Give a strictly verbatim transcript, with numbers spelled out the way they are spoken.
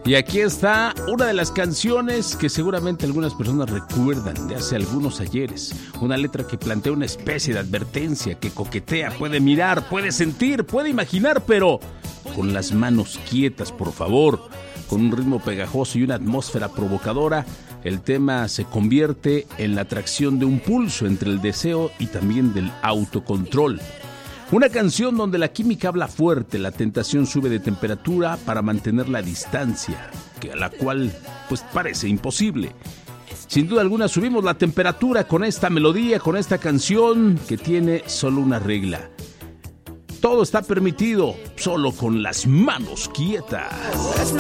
Y aquí está una de las canciones que seguramente algunas personas recuerdan de hace algunos ayeres. Una letra que plantea una especie de advertencia, que coquetea, puede mirar, puede sentir, puede imaginar, pero con las manos quietas, por favor. Con un ritmo pegajoso y una atmósfera provocadora, el tema se convierte en la atracción de un pulso entre el deseo y también del autocontrol. Una canción donde la química habla fuerte, la tentación sube de temperatura para mantener la distancia, que a la cual pues parece imposible. Sin duda alguna subimos la temperatura con esta melodía, con esta canción que tiene solo una regla. Todo está permitido, solo con las manos quietas.